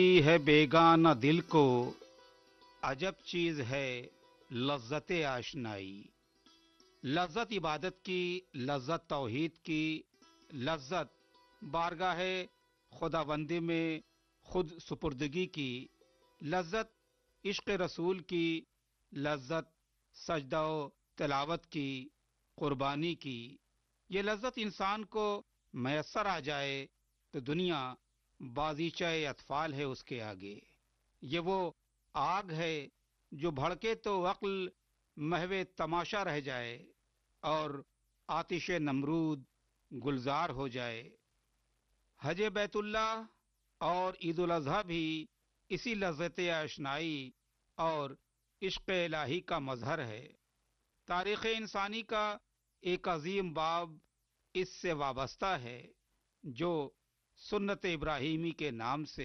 है बेगाना दिल को, अजब चीज है लज्जत आशनाई। लज्जत इबादत की, लज्जत तौहीद की, लज्जत बारगाह खुदाबंदी में खुद सुपुर्दगी की, लज्जत इश्क रसूल की, लज्जत सजदा व तिलावत की, कुर्बानी की। ये लज्जत इंसान को मैसर आ जाए तो दुनिया बाजीचा अतफाल है उसके आगे। ये वो आग है जो भड़के तो अक्ल महवे तमाशा रह जाए और आतिश नमरूद गुलजार हो जाए। हज बैतुल्लाह और ईद उल अजहा भी इसी लज्जत आशनाई और इश्क इलाही का मजहर है। तारीख़ इंसानी का एक अजीम बाब इससे वाबस्ता है जो सुन्नत इब्राहीमी के नाम से